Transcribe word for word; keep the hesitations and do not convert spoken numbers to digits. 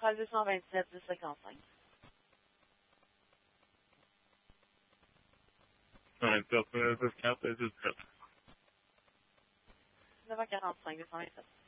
Centrale deux cent vingt-sept, dix cinquante-cinq. Ouais, personne, dix quatre, dix sept. neuf heures quarante-cinq, deux cent vingt-sept.